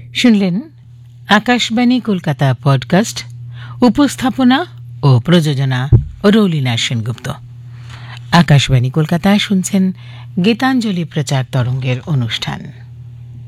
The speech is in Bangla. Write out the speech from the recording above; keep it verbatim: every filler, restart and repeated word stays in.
শুনলেন আকাশবাণী কলকাতা পডকাস্ট। উপস্থাপনা ও প্রযোজনা রৌলিনা সেনগুপ্ত। আকাশবাণী কলকাতা শুনছেন গীতাঞ্জলি প্রচার তরঙ্গের অনুষ্ঠান।